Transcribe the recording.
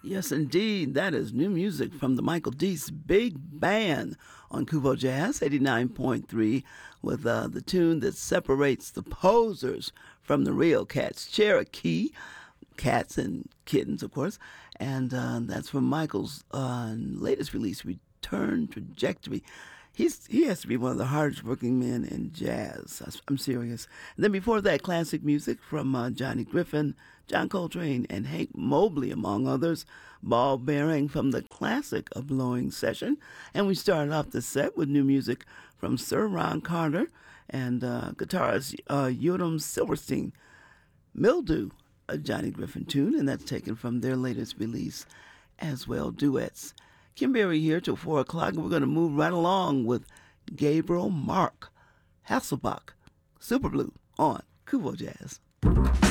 Yes, indeed. That is new music from the Michael Deese Big Band on Kubo Jazz 89.3 with the tune that separates the posers from the real cats, Cherokee, cats and kittens, of course. And that's from Michael's latest release, Return Trajectory. He has to be one of the hardest working men in jazz. I'm serious. And then before that, classic music from Johnny Griffin, John Coltrane, and Hank Mobley, among others. Ball bearing from the classic A Blowing Session. And we started off the set with new music from Sir Ron Carter and guitarist Yotam Silverstein. Mildew, a Johnny Griffin tune, and that's taken from their latest release as well, duets. Kim Berry here till 4 o'clock, and we're going to move right along with Gabriel Mark Hasselbach, Super Blue on Kubo Jazz.